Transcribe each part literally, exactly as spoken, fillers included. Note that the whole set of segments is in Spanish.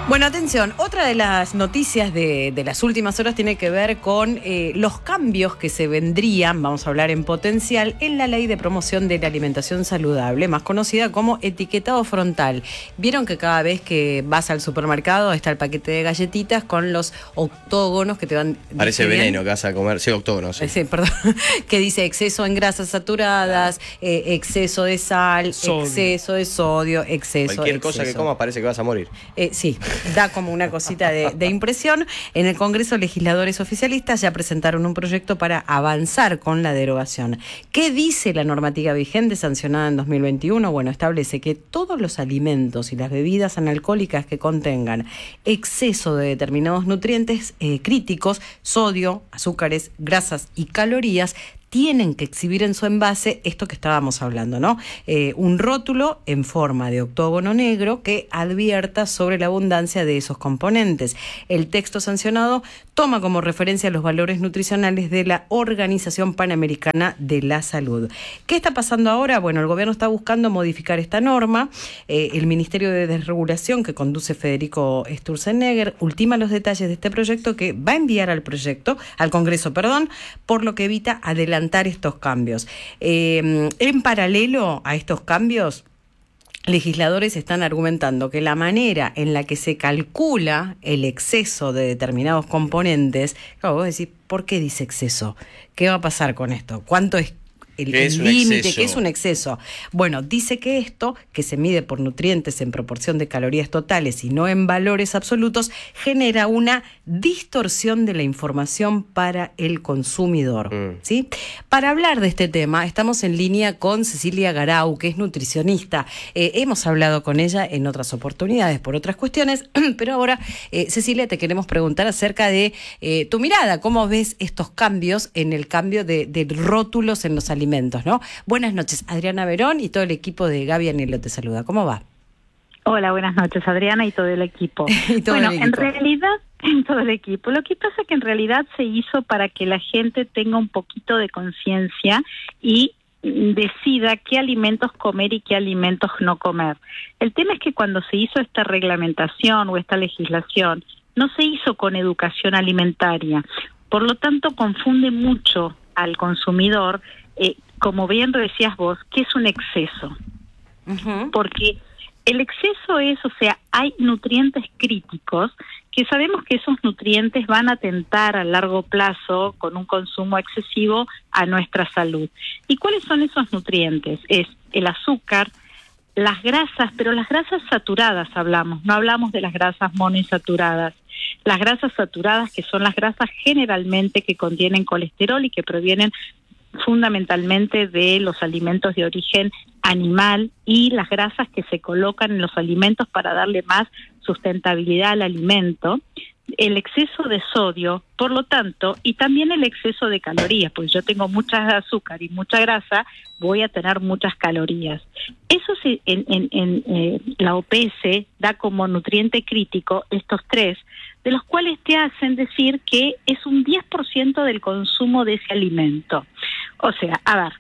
Bueno, atención, otra de las noticias de, de las últimas horas tiene que ver con eh, los cambios que se vendrían, vamos a hablar en potencial, en la Ley de Promoción de la Alimentación Saludable, más conocida como etiquetado frontal. Vieron que cada vez que vas al supermercado está el paquete de galletitas con los octógonos que te van... Parece bien, veneno que vas a comer, sí, octógonos. Sí. Sí, perdón, que dice exceso en grasas saturadas, eh, exceso de sal, sodio. exceso de sodio, exceso... Cualquier exceso. cosa que comas parece que vas a morir. Eh, sí. Da como una cosita de, de impresión. En el Congreso, legisladores oficialistas ya presentaron un proyecto para avanzar con la derogación. ¿Qué dice la normativa vigente sancionada en dos mil veintiuno? Bueno, establece que todos los alimentos y las bebidas analcohólicas que contengan exceso de determinados nutrientes eh, críticos, sodio, azúcares, grasas y calorías, tienen que exhibir en su envase esto que estábamos hablando, ¿no? Eh, un rótulo en forma de octógono negro que advierta sobre la abundancia de esos componentes. El texto sancionado toma como referencia los valores nutricionales de la Organización Panamericana de la Salud. ¿Qué está pasando ahora? Bueno, el gobierno está buscando modificar esta norma. Eh, el Ministerio de Desregulación, que conduce Federico Sturzenegger, ultima los detalles de este proyecto que va a enviar al proyecto, al Congreso, perdón, por lo que evita adelantar estos cambios. Eh, en paralelo a estos cambios, legisladores están argumentando que la manera en la que se calcula el exceso de determinados componentes, claro, vos decís, ¿por qué dice exceso? ¿Qué va a pasar con esto? ¿Cuánto es el límite? ¿Qué es un exceso? Bueno, dice que esto, que se mide por nutrientes en proporción de calorías totales y no en valores absolutos, genera una distorsión de la información para el consumidor. Mm. ¿Sí? Para hablar de este tema, estamos en línea con Cecilia Garau, que es nutricionista. Eh, hemos hablado con ella en otras oportunidades por otras cuestiones, pero ahora, eh, Cecilia, te queremos preguntar acerca de eh, tu mirada. ¿Cómo ves estos cambios en el cambio de, de rótulos en los alimentos, ¿no? Buenas noches, Adriana Verón y todo el equipo de Gaby Anelo te saluda. ¿Cómo va? Hola, buenas noches, Adriana y todo el equipo. y todo bueno, el equipo. en realidad, en todo el equipo. Lo que pasa es que en realidad se hizo para que la gente tenga un poquito de conciencia y decida qué alimentos comer y qué alimentos no comer. El tema es que cuando se hizo esta reglamentación o esta legislación, no se hizo con educación alimentaria. Por lo tanto, confunde mucho al consumidor, eh, como bien decías vos, ¿qué es un exceso? Uh-huh. Porque el exceso es, o sea, hay nutrientes críticos que sabemos que esos nutrientes van a atentar a largo plazo con un consumo excesivo a nuestra salud. ¿Y cuáles son esos nutrientes? Es el azúcar, las grasas, pero las grasas saturadas hablamos, no hablamos de las grasas monoinsaturadas. Las grasas saturadas, que son las grasas generalmente que contienen colesterol y que provienen fundamentalmente de los alimentos de origen animal, y las grasas que se colocan en los alimentos para darle más sustentabilidad al alimento, el exceso de sodio, por lo tanto, y también el exceso de calorías, pues yo tengo mucha azúcar y mucha grasa, voy a tener muchas calorías. Eso sí, en, en, en eh, la O P S da como nutriente crítico estos tres, de los cuales te hacen decir que es un diez por ciento del consumo de ese alimento. O sea, a ver,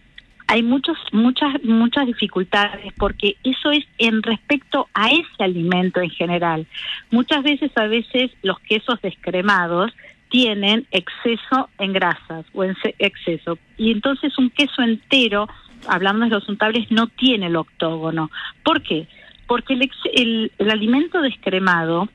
hay muchos, muchas, muchas dificultades porque eso es en respecto a ese alimento en general. Muchas veces, a veces, los quesos descremados tienen exceso en grasas o en exceso. Y entonces un queso entero, hablando de los untables, no tiene el octógono. ¿Por qué? Porque el, ex, el, el alimento descremado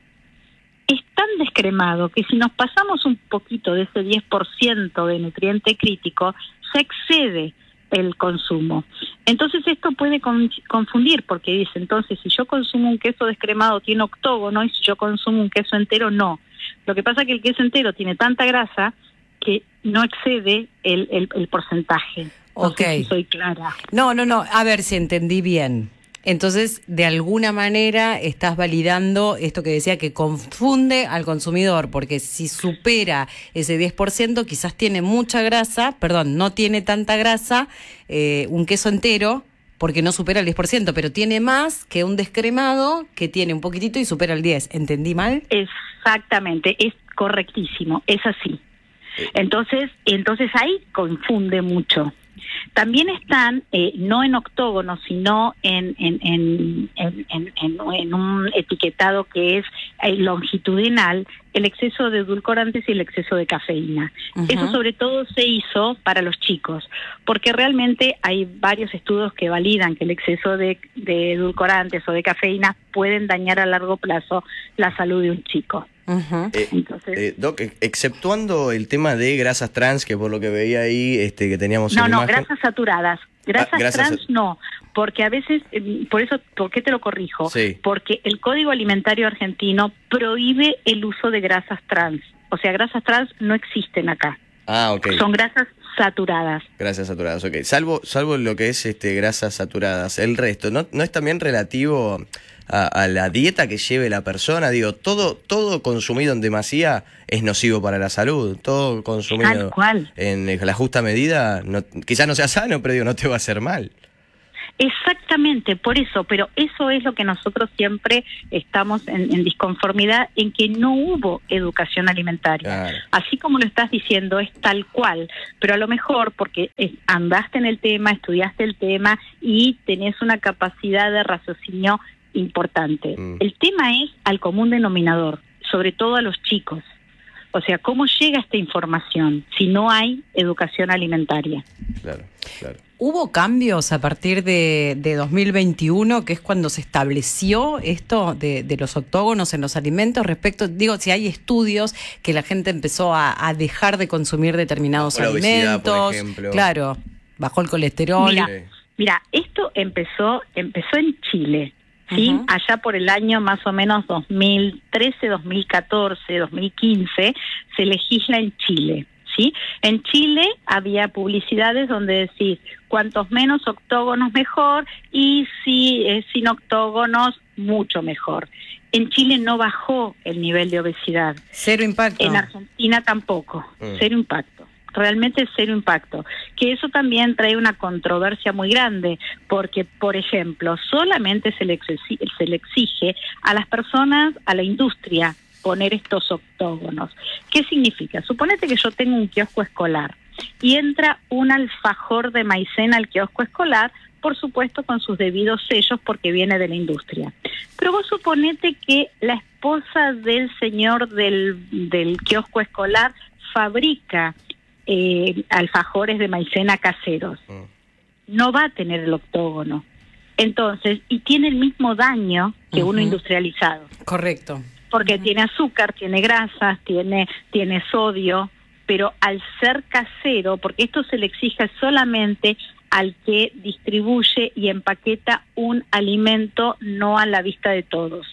es tan descremado que si nos pasamos un poquito de ese diez por ciento de nutriente crítico, se excede el consumo. Entonces esto puede con, confundir, porque dice, entonces si yo consumo un queso descremado tiene octógono y si yo consumo un queso entero no. Lo que pasa es que el queso entero tiene tanta grasa que no excede el, el, el porcentaje. No Ok. sé si soy clara. No, no, no, a ver si entendí bien. Entonces, de alguna manera estás validando esto que decía que confunde al consumidor, porque si supera ese diez por ciento, quizás tiene mucha grasa, perdón, no tiene tanta grasa, eh, un queso entero, porque no supera el diez por ciento, pero tiene más que un descremado que tiene un poquitito y supera el diez por ciento. ¿Entendí mal? Exactamente, es correctísimo, es así. Entonces, entonces ahí confunde mucho. También están, eh, no en octógonos, sino en, en, en, en, en, en, en un etiquetado que es eh, longitudinal, el exceso de edulcorantes y el exceso de cafeína. Uh-huh. Eso sobre todo se hizo para los chicos, porque realmente hay varios estudios que validan que el exceso de, de edulcorantes o de cafeína pueden dañar a largo plazo la salud de un chico. Uh-huh. eh, Entonces, eh, Doc, exceptuando el tema de grasas trans, que por lo que veía ahí, este, que teníamos no, en no, imagen... grasas saturadas. Grasas, ah, grasas trans no, porque a veces, eh, por eso, ¿por qué te lo corrijo? Sí. Porque el Código Alimentario Argentino prohíbe el uso de grasas trans. O sea, grasas trans no existen acá. Ah, ok. Son grasas saturadas. Grasas saturadas, ok. Salvo, salvo lo que es este grasas saturadas, el resto, ¿no, no es también relativo a, a la dieta que lleve la persona? Digo, todo, todo consumido en demasía es nocivo para la salud. Todo consumido en la justa medida, no, quizás no sea sano, pero digo, no te va a hacer mal. Exactamente, por eso, pero eso es lo que nosotros siempre estamos en, en disconformidad, en que no hubo educación alimentaria. Claro. Así como lo estás diciendo, es tal cual, pero a lo mejor porque andaste en el tema, estudiaste el tema y tenés una capacidad de raciocinio importante. Mm. El tema es al común denominador, sobre todo a los chicos. O sea, ¿cómo llega esta información si no hay educación alimentaria? Claro, claro. ¿Hubo cambios a partir de, de dos mil veintiuno, que es cuando se estableció esto de, de los octógonos en los alimentos? Respecto, digo, si hay estudios que la gente empezó a, a dejar de consumir determinados la obesidad, alimentos. por ejemplo. Claro, bajó el colesterol. Mira, mira, esto empezó, empezó en Chile. ¿Sí? Uh-huh. Allá por el año más o menos dos mil trece, dos mil catorce, dos mil quince se legisla en Chile, ¿sí? En Chile había publicidades donde decís cuantos menos octógonos mejor y si eh, sin octógonos mucho mejor. En Chile no bajó el nivel de obesidad. Cero impacto. En Argentina tampoco, mm. cero impacto. Realmente cero impacto, que eso también trae una controversia muy grande, porque, por ejemplo, solamente se le exige, se le exige a las personas, a la industria, poner estos octógonos. ¿Qué significa? Suponete que yo tengo un kiosco escolar y entra un alfajor de maicena al kiosco escolar, por supuesto con sus debidos sellos porque viene de la industria. Pero vos suponete que la esposa del señor del, del kiosco escolar fabrica Eh, alfajores de maicena caseros, no va a tener el octógono. Entonces, y tiene el mismo daño que uh-huh. uno industrializado. Correcto. Porque uh-huh. tiene azúcar, tiene grasas, tiene, tiene sodio, pero al ser casero, porque esto se le exige solamente al que distribuye y empaqueta un alimento, no a la vista de todos.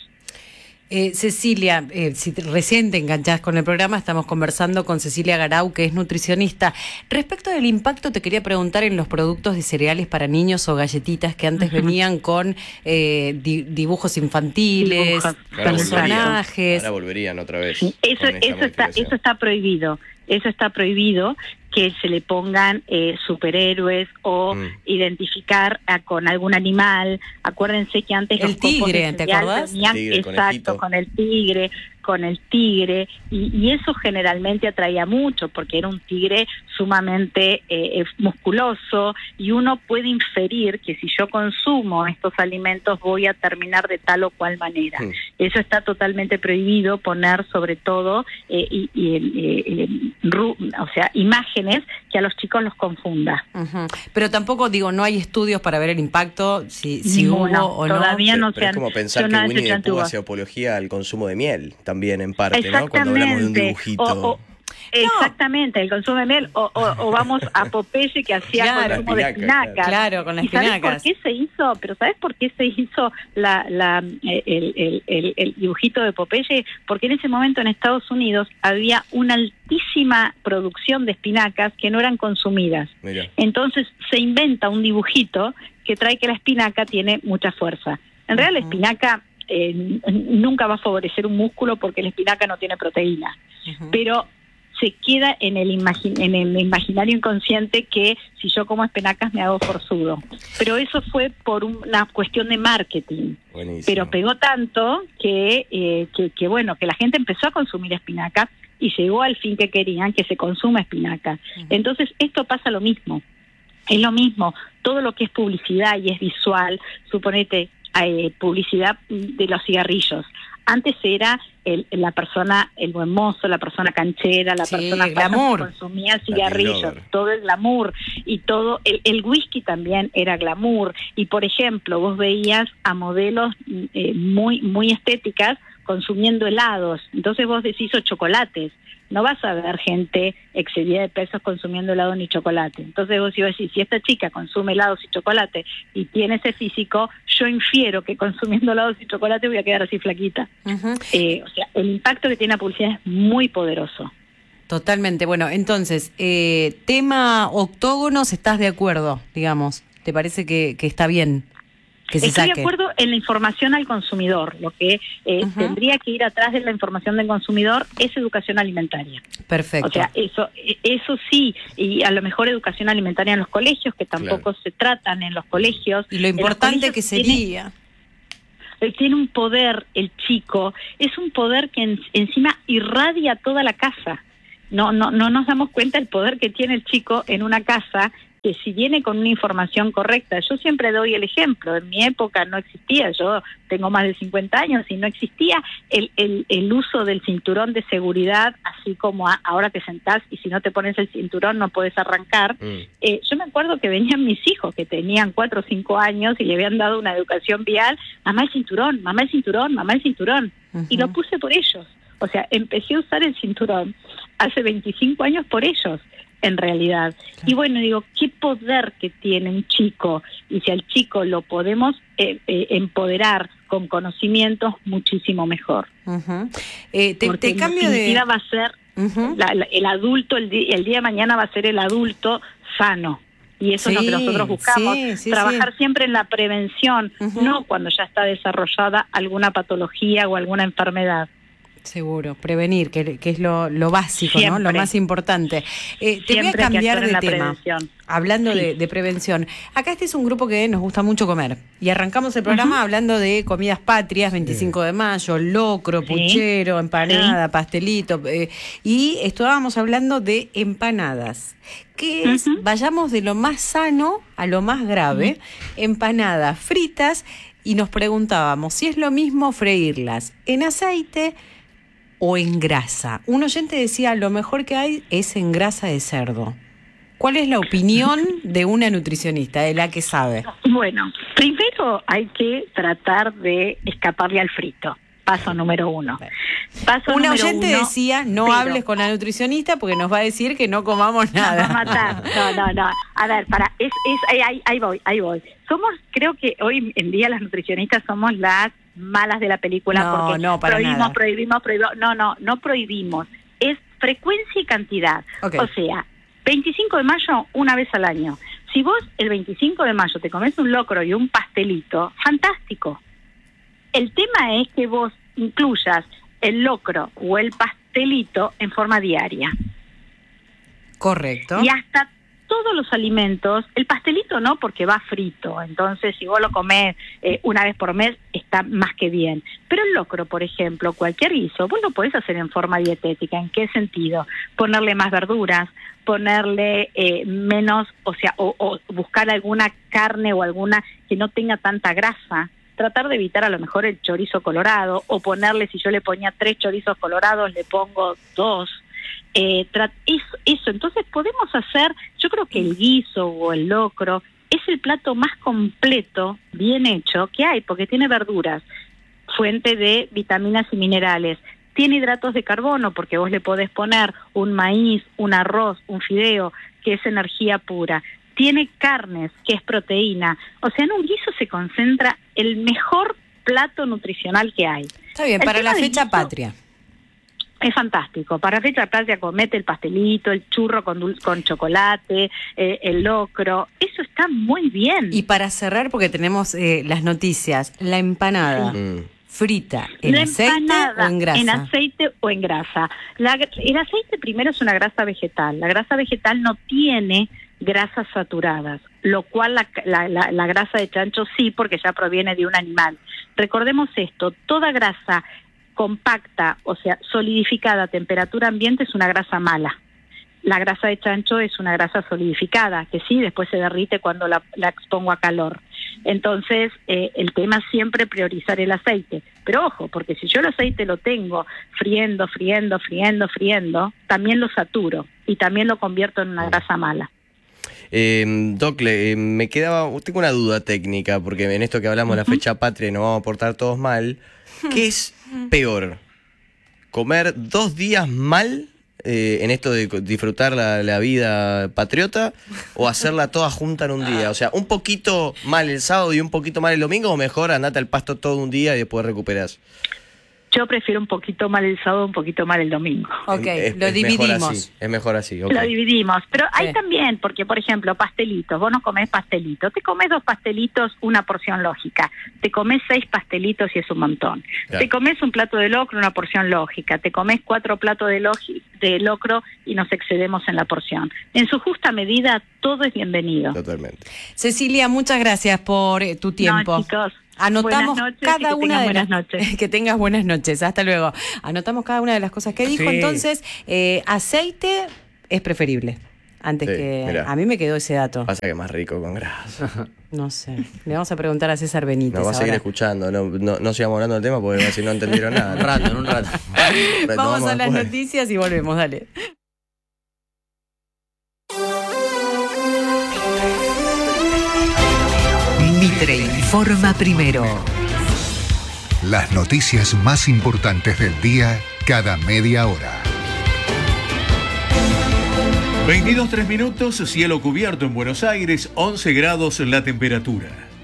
Eh, Cecilia, eh, si te, recién te enganchás con el programa, estamos conversando con Cecilia Garau, que es nutricionista. Respecto del impacto, te quería preguntar en los productos de cereales para niños o galletitas que antes uh-huh. venían con eh, di, dibujos infantiles, Dibuja. personajes. Ahora volverían otra vez. Sí. Eso, eso, está, eso está prohibido. Eso está prohibido, que se le pongan eh, superhéroes o mm. identificar a, con algún animal. Acuérdense que antes el los tigre, ¿te acordás? Venían, tigre, exacto, con el tigre, con el tigre, y, y eso generalmente atraía mucho, porque era un tigre sumamente eh, musculoso, y uno puede inferir que si yo consumo estos alimentos voy a terminar de tal o cual manera. Mm. Eso está totalmente prohibido, poner sobre todo eh, y, y, eh, eh, ru, o sea, imágenes que a los chicos los confunda. Uh-huh. Pero tampoco, digo, no hay estudios para ver el impacto, si, si Ninguno, hubo o no. Todavía no pero, pero se han, es como pensar que Winnie the Pooh hace apología al consumo de miel, también en parte, ¿no? Cuando hablamos de un dibujito. O, o, exactamente, el consumo de miel, o, o, o vamos a Popeye, que hacía claro, consumo de espinacas. Claro, con las ¿Y sabes espinacas. por qué se hizo? Pero ¿sabes por qué se hizo la, la, el, el, el, el dibujito de Popeye? Porque en ese momento en Estados Unidos había una altísima producción de espinacas que no eran consumidas. Mira. Entonces se inventa un dibujito que trae que la espinaca tiene mucha fuerza. En realidad uh-huh. la espinaca eh, nunca va a favorecer un músculo porque la espinaca no tiene proteína. Uh-huh. Pero se queda en el, imagi- en el imaginario inconsciente que si yo como espinacas me hago forzudo. Pero eso fue por un, una cuestión de marketing. Buenísimo. Pero pegó tanto que, eh, que, que, bueno, que la gente empezó a consumir espinacas y llegó al fin que querían, que se consuma espinaca. Uh-huh. Entonces, esto pasa lo mismo. Es lo mismo, todo lo que es publicidad y es visual, suponete eh, publicidad de los cigarrillos. Antes era el, la persona, el buen mozo, la persona canchera, la sí, persona glamour. que consumía cigarrillos, todo el glamour y todo, el, el whisky también era glamour. Y por ejemplo, vos veías a modelos eh, muy, muy estéticas consumiendo helados, entonces vos decís o chocolates. No vas a ver gente excedida de pesos consumiendo helado ni chocolate. Entonces vos ibas a decir, si esta chica consume helados y chocolate y tiene ese físico, yo infiero que consumiendo helados y chocolate voy a quedar así flaquita. Uh-huh. eh, o sea, el impacto que tiene la publicidad es muy poderoso. Totalmente. Bueno, entonces, eh, tema octógonos, ¿estás de acuerdo, digamos? ¿Te parece que, que está bien? Que se Estoy saque. de acuerdo en la información al consumidor. Lo que eh, uh-huh. tendría que ir atrás de la información del consumidor es educación alimentaria. Perfecto. O sea, eso eso sí, y a lo mejor educación alimentaria en los colegios, que tampoco claro. se tratan en los colegios. Y lo importante que sería... Tiene, tiene un poder el chico, es un poder que en, encima irradia toda la casa. No, no, no nos damos cuenta del poder que tiene el chico en una casa, que si viene con una información correcta, yo siempre doy el ejemplo, en mi época no existía, yo tengo más de cincuenta años y no existía el, el, el uso del cinturón de seguridad, así como a, ahora te sentás y si no te pones el cinturón no puedes arrancar. Mm. Eh, yo me acuerdo que venían mis hijos que tenían cuatro o cinco años y le habían dado una educación vial, mamá el cinturón, mamá el cinturón, mamá el cinturón, uh-huh. y lo puse por ellos. O sea, empecé a usar el cinturón hace veinticinco años por ellos. En realidad. Claro. Y bueno, digo, qué poder que tiene un chico, y si al chico lo podemos eh, eh, empoderar con conocimientos, muchísimo mejor. Uh-huh. eh, te, Porque te cambio de... va a ser uh-huh. la, la, el adulto, el, di, el día de mañana va a ser el adulto sano. Y eso sí, es lo que nosotros buscamos, sí, sí, trabajar sí. siempre en la prevención, uh-huh. no cuando ya está desarrollada alguna patología o alguna enfermedad. Seguro, prevenir, que, que es lo, lo básico, siempre. ¿no? Lo más importante. Eh, te voy a cambiar de tema, prevención. hablando sí. de, de prevención. Acá este es un grupo que nos gusta mucho comer. Y arrancamos el programa uh-huh. hablando de comidas patrias, veinticinco de mayo, locro, sí. puchero, empanada, sí. pastelito. Eh, y estábamos hablando de empanadas. Que es, uh-huh. vayamos de lo más sano a lo más grave, uh-huh. empanadas fritas, y nos preguntábamos si es lo mismo freírlas en aceite o en grasa. Un oyente decía, lo mejor que hay es en grasa de cerdo. ¿Cuál es la opinión de una nutricionista, de la que sabe? Bueno, primero hay que tratar de escaparle al frito. Paso número uno. Paso un número oyente uno, decía, no pero, hables con la nutricionista porque nos va a decir que no comamos nada. Nos va a matar. No, no, no. A ver, para, es, es, ahí, ahí voy, ahí voy. Somos, creo que hoy en día las nutricionistas somos las malas de la película no, porque no, para prohibimos, nada. prohibimos, prohibimos. No, no, no prohibimos. Es frecuencia y cantidad. Okay. O sea, veinticinco de mayo una vez al año. Si vos el veinticinco de mayo te comes un locro y un pastelito, fantástico. El tema es que vos incluyas el locro o el pastelito en forma diaria. Correcto. Y hasta todos los alimentos, el pastelito no, porque va frito, entonces si vos lo comés eh, una vez por mes está más que bien. Pero el locro, por ejemplo, cualquier guiso, vos lo podés hacer en forma dietética. ¿En qué sentido? Ponerle más verduras, ponerle eh, menos, o sea, o, o buscar alguna carne o alguna que no tenga tanta grasa. Tratar de evitar a lo mejor el chorizo colorado, o ponerle, si yo le ponía tres chorizos colorados, le pongo dos. Eh, tra- eso, eso, entonces podemos hacer, yo creo que el guiso o el locro es el plato más completo, bien hecho, que hay, porque tiene verduras, fuente de vitaminas y minerales, tiene hidratos de carbono, porque vos le podés poner un maíz, un arroz, un fideo, que es energía pura, tiene carnes, que es proteína, o sea, en un guiso se concentra el mejor plato nutricional que hay. Está bien, el para la fecha guiso, patria. Es fantástico. Para fecha patria comete el pastelito, el churro con dulce, con chocolate, eh, el locro. Eso está muy bien. Y para cerrar, porque tenemos eh, las noticias, la empanada. Sí. Frita, ¿en la aceite o en grasa? En aceite o en grasa. La, el aceite primero es una grasa vegetal. La grasa vegetal no tiene grasas saturadas, lo cual la, la, la, la grasa de chancho sí, porque ya proviene de un animal. Recordemos esto, toda grasa compacta, o sea, solidificada a temperatura ambiente es una grasa mala. la grasa de chancho es una grasa solidificada, que sí, después se derrite cuando la, la expongo a calor. Entonces, eh, el tema es siempre priorizar el aceite. Pero ojo, porque si yo el aceite lo tengo friendo, friendo, friendo, friendo, también lo saturo y también lo convierto en una grasa mala. Eh, Docle, eh, me quedaba, tengo una duda técnica, porque en esto que hablamos de uh-huh. la fecha patria y nos vamos a portar todos mal. ¿Qué es peor? ¿Comer dos días mal eh, en esto de disfrutar la, la vida patriota o hacerla toda junta en un día? O sea, un poquito mal el sábado y un poquito mal el domingo, o mejor andate al pasto todo un día y después recuperás. Yo prefiero un poquito mal el sábado, un poquito mal el domingo. Ok, es, lo es dividimos. Mejor así, es mejor así. Okay. Lo dividimos, pero hay sí. también, porque por ejemplo, pastelitos, vos no comés pastelitos, te comés dos pastelitos, una porción lógica, te comés seis pastelitos y es un montón. Claro. Te comés un plato de locro, una porción lógica, te comés cuatro platos de, logi- de locro y nos excedemos en la porción. En su justa medida, todo es bienvenido. Totalmente. Cecilia, muchas gracias por eh, tu tiempo. No, chicos. Anotamos noches, cada una de buenas las noches. Que tengas buenas noches. Hasta luego. Anotamos cada una de las cosas que dijo. Sí. Entonces, eh, aceite es preferible. Antes sí, que... Mirá. A mí me quedó ese dato. Pasa que es más rico con grasa. No sé. Le vamos a preguntar a César Benítez. Nos va a seguir ahora. escuchando. No, no, no sigamos hablando del tema porque si no entendieron nada. En un rato, en un rato. Vamos a las noticias y volvemos. Dale. Mitre informa primero. Las noticias más importantes del día cada media hora. veintidós tres minutos, cielo cubierto en Buenos Aires, once grados la temperatura.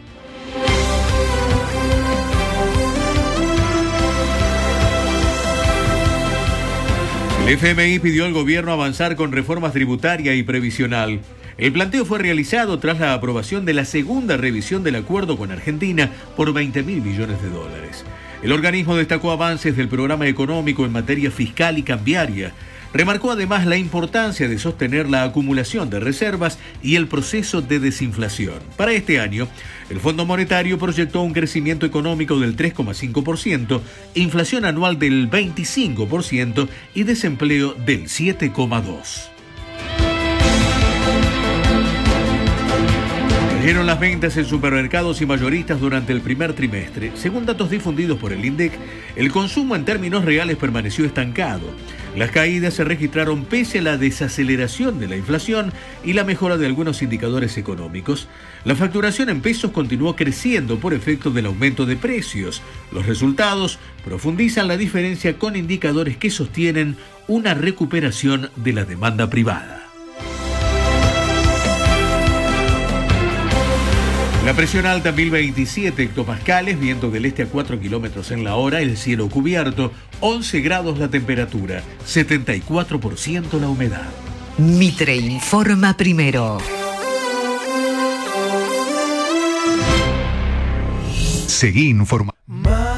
El F M I pidió al gobierno avanzar con reformas tributaria y previsional. El planteo fue realizado tras la aprobación de la segunda revisión del acuerdo con Argentina por veinte mil millones de dólares. El organismo destacó avances del programa económico en materia fiscal y cambiaria. Remarcó además la importancia de sostener la acumulación de reservas y el proceso de desinflación. Para este año, el Fondo Monetario proyectó un crecimiento económico del tres coma cinco por ciento, inflación anual del veinticinco por ciento y desempleo del siete coma dos por ciento. Cayeron las ventas en supermercados y mayoristas durante el primer trimestre. Según datos difundidos por el INDEC, el consumo en términos reales permaneció estancado. Las caídas se registraron pese a la desaceleración de la inflación y la mejora de algunos indicadores económicos. La facturación en pesos continuó creciendo por efecto del aumento de precios. Los resultados profundizan la diferencia con indicadores que sostienen una recuperación de la demanda privada. La presión alta mil veintisiete hectopascales, viento del este a cuatro kilómetros en la hora, el cielo cubierto, once grados la temperatura, setenta y cuatro por ciento la humedad. Mitre informa primero. Seguí informando.